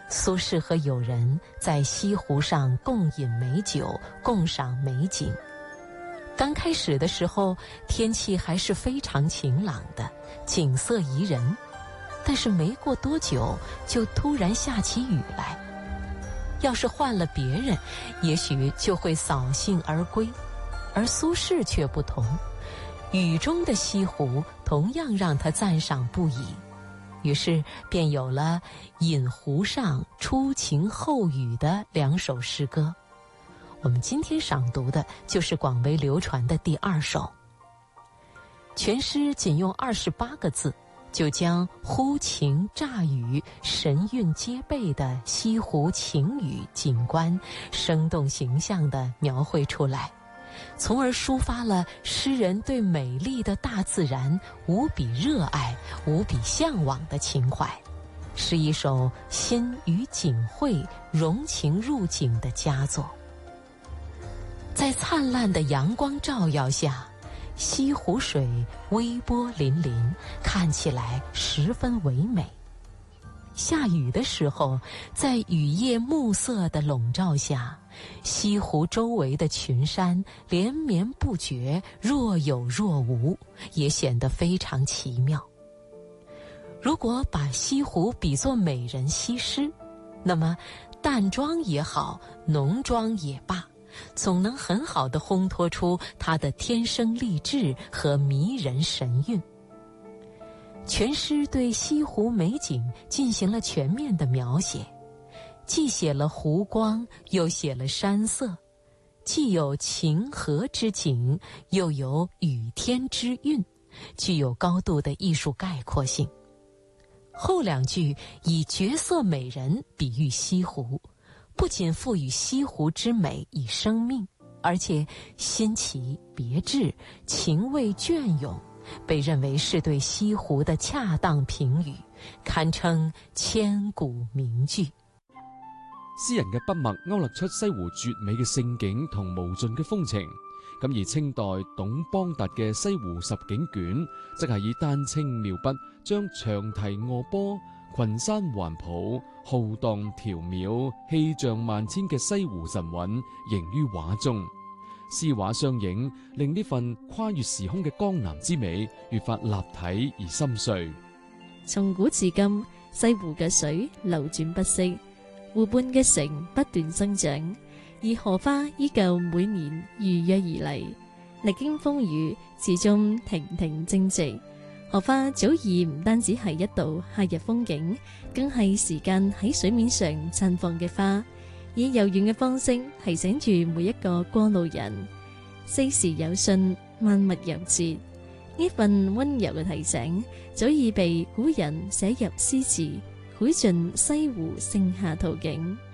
苏轼和友人在西湖上共饮美酒，共赏美景。刚开始的时候，天气还是非常晴朗的，景色宜人。但是没过多久，就突然下起雨来。要是换了别人，也许就会扫兴而归，而苏轼却不同，雨中的西湖同样让他赞赏不已。于是便有了《饮湖上》初晴后雨的2首诗歌。我们今天赏读的就是广为流传的第2首。全诗仅用28个字，就将忽晴乍雨、神韵皆备的西湖晴雨景观生动形象地描绘出来，从而抒发了诗人对美丽的大自然无比热爱、无比向往的情怀，是一首心与景会融情入景的佳作。在灿烂的阳光照耀下，西湖水微波粼粼，看起来十分唯美。下雨的时候，在雨夜暮色的笼罩下，西湖周围的群山连绵不绝，若有若无，也显得非常奇妙。如果把西湖比作美人西施，那么淡妆也好，浓妆也罢，总能很好地烘托出它的天生丽质和迷人神韵。全诗对西湖美景进行了全面的描写，既写了湖光，又写了山色，既有晴和之景，又有雨天之韵，具有高度的艺术概括性。后2句以绝色美人比喻西湖，不仅赋予西湖之美以生命，而且新奇别致，情味隽永，被认为是对西湖的恰当评語，堪稱千古名句。 詩人嘅筆墨勾勒出西湖絕美嘅勝景同無盡嘅風情。咁而清代董邦達嘅《西湖十景卷》，則係以丹青妙筆將長堤臥波、群山環抱、浩蕩窰渺、氣象萬千嘅西湖神韻形於畫中。詩畫相映，令呢份跨越時空嘅江南之美越發立體而深邃。 從古至今，西湖嘅水流轉不息，湖畔嘅城不斷增長，而荷花依舊每年預約而嚟，歷經風雨，始終亭亭正直。荷花早已唔單止係一道夏日風景，更係時間喺水面上綻放嘅花，以柔軟嘅方式提醒住每一個過路人，世事有信，萬物有節。呢份溫柔嘅提醒，早已被古人寫入詩詞，繪盡西湖盛夏圖景。